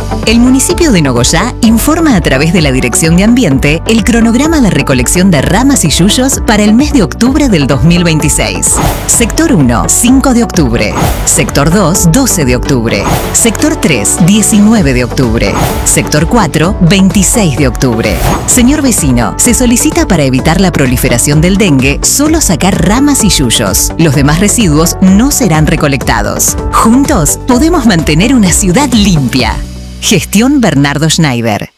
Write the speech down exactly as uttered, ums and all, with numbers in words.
El municipio de Nogoyá informa a través de la Dirección de Ambiente el cronograma de recolección de ramas y yuyos para el mes de octubre del dos mil veintiséis. Sector uno, cinco de octubre. Sector dos, doce de octubre. Sector tres, diecinueve de octubre. Sector cuatro, veintiséis de octubre. Señor vecino, se solicita para evitar la proliferación del dengue solo sacar ramas y yuyos. Los demás residuos no serán recolectados. Juntos podemos mantener una ciudad limpia. Gestión Bernardo Schneider.